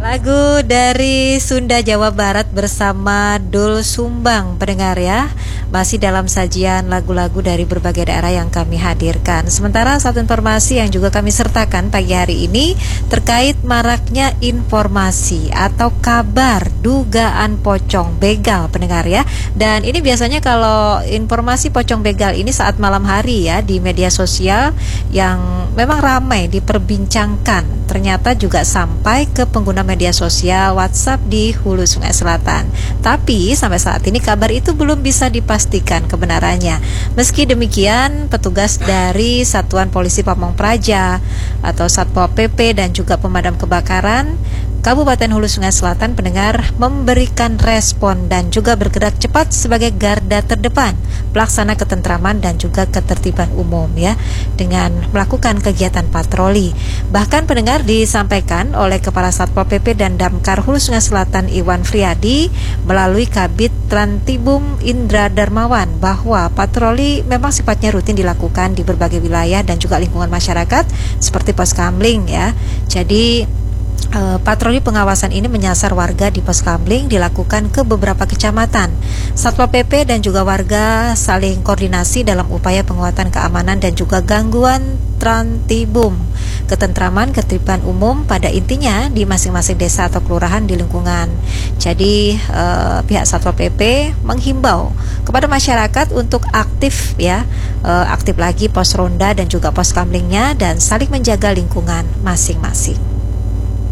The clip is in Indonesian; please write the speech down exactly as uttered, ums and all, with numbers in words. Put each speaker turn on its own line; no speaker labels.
Lagu dari Sunda Jawa Barat bersama Doel Sumbang, pendengar ya. Masih dalam sajian lagu-lagu dari berbagai daerah yang kami hadirkan. Sementara satu informasi yang juga kami sertakan pagi hari ini terkait maraknya informasi atau kabar dugaan pocong begal, pendengar ya. Dan ini biasanya kalau informasi pocong begal ini saat malam hari ya, di media sosial yang memang ramai diperbincangkan. Ternyata juga sampai ke pengguna media sosial WhatsApp di Hulu Sungai Selatan. Tapi sampai saat ini kabar itu belum bisa dipastikan kebenarannya. Meski demikian, petugas dari Satuan Polisi Pamong Praja atau Satpol P P dan juga pemadam kebakaran Kabupaten Hulu Sungai Selatan, pendengar, memberikan respon dan juga bergerak cepat sebagai garda terdepan pelaksana ketentraman dan juga ketertiban umum ya, dengan melakukan kegiatan patroli. Bahkan pendengar, disampaikan oleh Kepala Satpol P P dan Damkar Hulu Sungai Selatan Iwan Friadi melalui Kabid Trantibum Indra Darmawan bahwa patroli memang sifatnya rutin dilakukan di berbagai wilayah dan juga lingkungan masyarakat seperti pos kamling ya. Jadi Uh, patroli pengawasan ini menyasar warga di pos kamling dilakukan ke beberapa kecamatan. Satpol P P dan juga warga saling koordinasi dalam upaya penguatan keamanan dan juga gangguan Trantibum, ketentraman, ketertiban umum pada intinya di masing-masing desa atau kelurahan di lingkungan. Jadi uh, pihak Satpol P P menghimbau kepada masyarakat untuk aktif ya, uh, aktif lagi pos ronda dan juga pos kamlingnya dan saling menjaga lingkungan masing-masing.